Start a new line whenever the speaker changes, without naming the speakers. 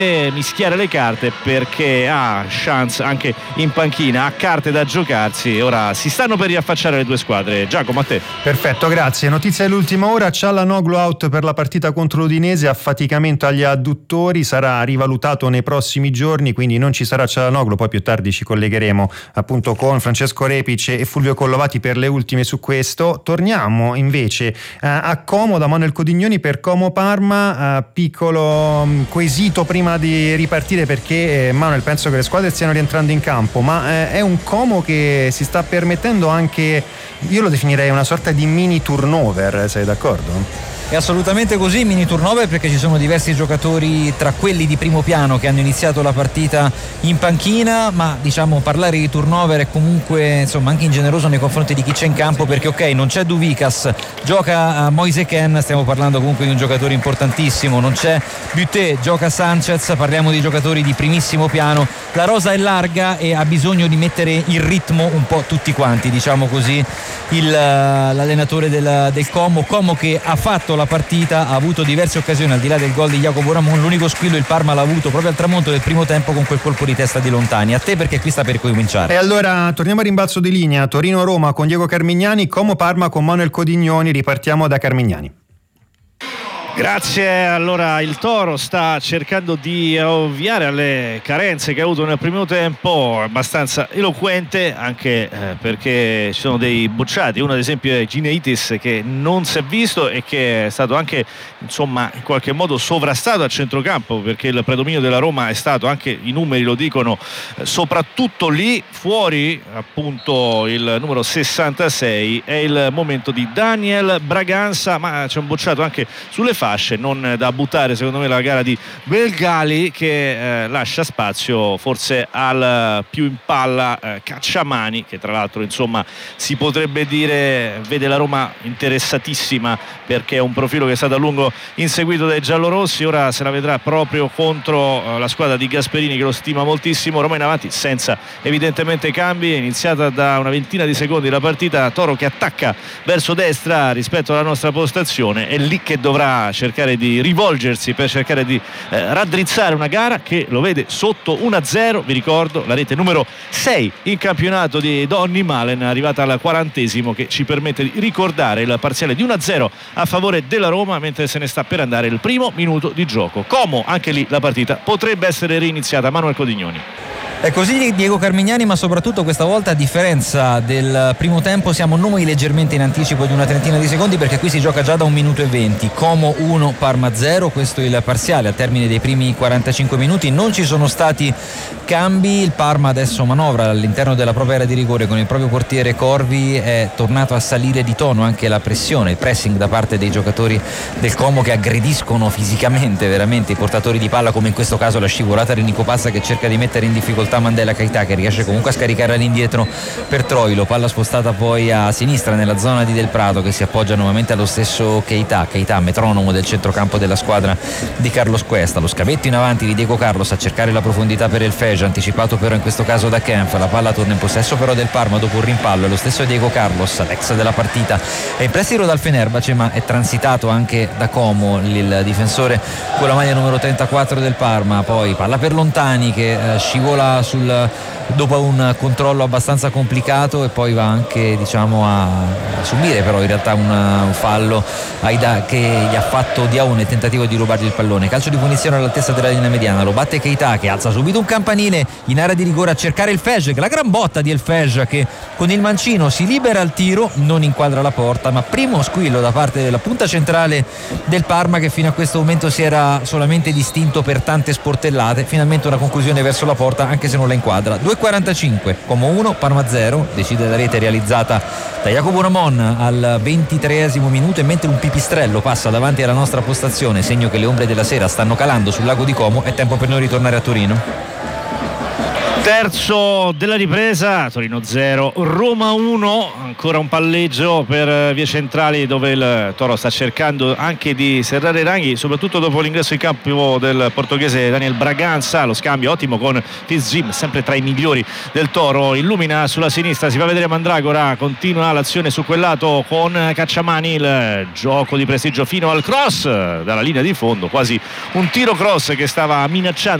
mischiare le carte, perché ha chance anche in panchina, ha carte da giocarsi. Ora si stanno per riaffacciare le due squadre. Giacomo, a te.
Perfetto, grazie. Notizia dell'ultima ora: Çalhanoğlu out per la partita contro l'Udinese, affaticamento agli adduttori, sarà rivalutato nei prossimi giorni, quindi non ci sarà Çalhanoğlu. Poi più tardi ci collegheremo appunto con Francesco Repic e Fulvio Collovati per le ultime su questo. Torniamo invece a Como da Manuel Codignoni per Como Parma. Piccolo quesito prima di ripartire, perché Manuel, penso che le squadre stiano rientrando in campo, ma è un Como che si sta permettendo anche, io lo definirei una sorta di mini turnover, sei d'accordo?
È assolutamente così, mini turnover, perché ci sono diversi giocatori tra quelli di primo piano che hanno iniziato la partita in panchina, ma diciamo parlare di turnover è comunque insomma anche ingeneroso nei confronti di chi c'è in campo, perché ok, non c'è Duvikas, gioca Moise Kean, stiamo parlando comunque di un giocatore importantissimo, non c'è Buté, gioca Sanchez, parliamo di giocatori di primissimo piano, la rosa è larga e ha bisogno di mettere in ritmo un po' tutti quanti, diciamo così, l'allenatore del Como che ha fatto la partita, ha avuto diverse occasioni al di là del gol di Jacopo Ramon. L'unico squillo il Parma l'ha avuto proprio al tramonto del primo tempo con quel colpo di testa di Lontani. A te, perché qui sta per cominciare.
E allora torniamo a rimbalzo di linea: Torino-Roma con Diego Carmignani, Como-Parma con Manuel Codignoni. Ripartiamo da Carmignani.
Grazie. Allora il Toro sta cercando di ovviare alle carenze che ha avuto nel primo tempo, abbastanza eloquente anche perché ci sono dei bocciati. Uno ad esempio è Gineitis, che non si è visto e che è stato anche insomma in qualche modo sovrastato a centrocampo, perché il predominio della Roma è stato, anche i numeri lo dicono, soprattutto lì fuori. Appunto il numero 66 è il momento di Daniel Braganza, ma c'è un bocciato anche sulle fasce, non da buttare secondo me la gara di Belgali, che lascia spazio forse al più in palla Cacciamani, che tra l'altro insomma si potrebbe dire vede la Roma interessatissima, perché è un profilo che è stato a lungo inseguito dai giallorossi. Ora se la vedrà proprio contro la squadra di Gasperini, che lo stima moltissimo. Roma in avanti senza evidentemente cambi, è iniziata da una ventina di secondi la partita. Toro che attacca verso destra rispetto alla nostra postazione, è lì che dovrà cercare di rivolgersi per cercare di raddrizzare una gara che lo vede sotto 1-0. Vi ricordo la rete numero 6 in campionato di Donny Malen, arrivata al 40esimo, che ci permette di ricordare il parziale di 1-0 a favore della Roma, mentre se ne sta per andare il primo minuto di gioco. Como, anche lì la partita potrebbe essere reiniziata. Manuel Codignoni.
È così Diego Carmignani, ma soprattutto questa volta, a differenza del primo tempo, siamo noi leggermente in anticipo di una trentina di secondi, perché qui si gioca già da 1 minuto e 20. Como 1, Parma 0, questo è il parziale al termine dei primi 45 minuti. Non ci sono stati cambi, il Parma adesso manovra all'interno della propria area di rigore con il proprio portiere Corvi, è tornato a salire di tono anche la pressione, il pressing da parte dei giocatori del Como, che aggrediscono fisicamente veramente i portatori di palla, come in questo caso la scivolata di Nico Pazza, che cerca di mettere in difficoltà Mandela Keita, che riesce comunque a scaricare all'indietro per Troilo. Palla spostata poi a sinistra nella zona di Del Prato, che si appoggia nuovamente allo stesso Keita, metronomo del centrocampo della squadra di Carlos Cuesta. Lo scavetto in avanti di Diego Carlos a cercare la profondità per El Fej, anticipato però in questo caso da Kempf. La palla torna in possesso però del Parma dopo un rimpallo. È lo stesso Diego Carlos, l'ex della partita, è in prestito dal Fenerbahce, ma è transitato anche da Como il difensore con la maglia numero 34 del Parma. Poi palla per Lontani, che scivola dopo un controllo abbastanza complicato, e poi va anche a subire però in realtà un fallo che gli ha fatto Diaw nel tentativo di rubargli il pallone. Calcio di punizione all'altezza della linea mediana, lo batte Keita, che alza subito un campanile in area di rigore a cercare il Fej, la gran botta di El Fej, che con il mancino si libera al tiro, non inquadra la porta, ma primo squillo da parte della punta centrale del Parma, che fino a questo momento si era solamente distinto per tante sportellate. Finalmente una conclusione verso la porta, anche se non la inquadra. 2:45, Como 1, Parma 0. Decide la rete realizzata da Jacopo Ramon al 23esimo minuto, e mentre un pipistrello passa davanti alla nostra postazione, segno che le ombre della sera stanno calando sul lago di Como, è tempo per noi ritornare a Torino.
Terzo della ripresa, Torino 0, Roma 1, ancora un palleggio per vie centrali dove il Toro sta cercando anche di serrare i ranghi, soprattutto dopo l'ingresso in campo del portoghese Daniel Braganza. Lo scambio ottimo con Fitzjim, sempre tra i migliori del Toro. Illumina sulla sinistra, si fa vedere Mandragora, continua l'azione su quel lato con Cacciamani, il gioco di prestigio fino al cross dalla linea di fondo, quasi un tiro cross che stava minacciando